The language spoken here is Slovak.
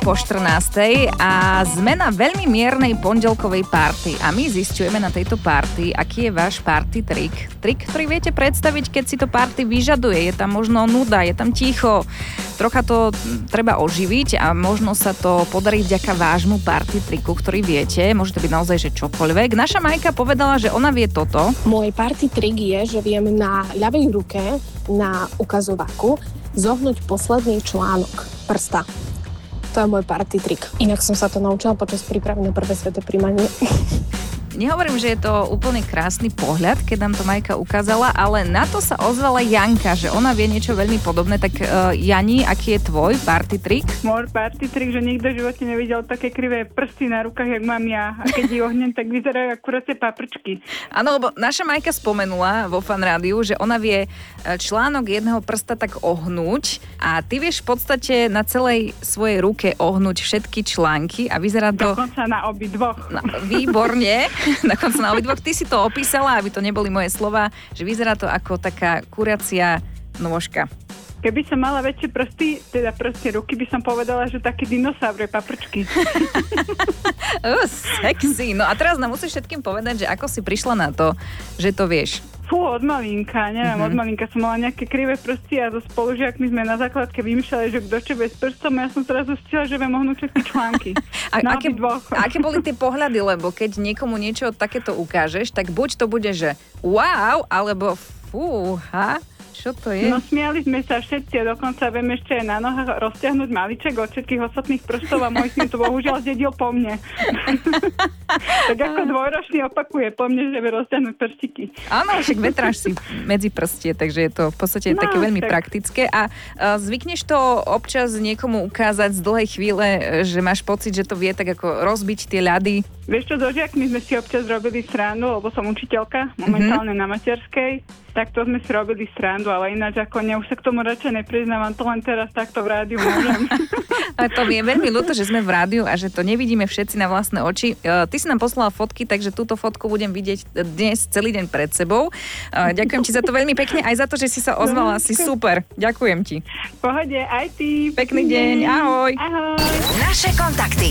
po 14. a sme na veľmi miernej pondelkovej party. A my zisťujeme na tejto party, aký je váš party trik. Trik, ktorý viete predstaviť, keď si to party vyžaduje. Je tam možno nuda, je tam ticho. Trocha to treba oživiť a možno sa to podarí vďaka vášmu party triku, ktorý viete. Môže to byť naozaj, že čokoľvek. Naša Majka povedala, že ona vie toto. Môj party trik je, že viem na ľavej ruke, na ukazovaku, zohnúť posledný článok prsta. To je môj party trik. Inak som sa to naučila počas prípravy na prvé sveté príjmanie. Nehovorím, že je to úplne krásny pohľad, keď nám to Majka ukázala, ale na to sa ozvala Janka, že ona vie niečo veľmi podobné. Tak Jani, aký je tvoj party trik? Môj party trik, že nikto v živote nevidel také krivé prsty na rukách, jak mám ja. A keď ich ohnem, tak vyzerajú ako kuracie paprčky. Áno, lebo naša Majka spomenula vo Fan Rádiu, že ona vie článok jedného prsta tak ohnúť a ty vieš v podstate na celej svojej ruke ohnúť všetky články a vyzerá to... Dokonca na obidvoch. No, výborne. Dokonca na obidvoch. Ty si to opísala, aby to neboli moje slova, že vyzerá to ako taká kuracia nôžka. Keby som mala väčšie prsty, teda prsty ruky, by som povedala, že také dinosaure paprčky. Sexy. No a teraz nám musíš všetkým povedať, že ako si prišla na to, že to vieš. Fú, od malinka, neviem, od malinka som mala nejaké krivé prsty a so spolužiakmi sme na základke vymýšľali, že kto čo bez prstom, ja som teraz zistila, že viem ohnúť všetky články. Aké boli tie pohľady, lebo keď niekomu niečo takéto ukážeš, tak buď to bude, že wow, alebo fúha, čo to je? No smiali sme sa všetci a dokonca viem ešte aj na nohách rozťahnuť maliček od všetkých ostatných prstov a môj syn to bohužiaľ zdedil po mne. Tak ako dvojročný opakuje po mne, že vie rozťahnuť prstiky. Áno, však vetráš si medzi prstie, takže je to v podstate také veľmi praktické. A zvykneš to občas niekomu ukázať z dlhej chvíle, že máš pocit, že to vie tak ako rozbiť tie ľady? Vieš čo, so žiakmi sme si občas robili srandu, lebo som učiteľka, momentálne na materskej, tak to sme si robili srandu, ale ináč ako už sa k tomu radšej nepriznávam, to len teraz takto v rádiu môžem. Ale to mi je veľmi ľúto, že sme v rádiu a že to nevidíme všetci na vlastné oči. Ty si nám poslala fotky, takže túto fotku budem vidieť dnes celý deň pred sebou. Ďakujem ti za to veľmi pekne, aj za to, že si sa ozvala, si super. Ďakujem ti. V pohode, aj ty. Pekný deň, ahoj. Ahoj. Naše kontakty.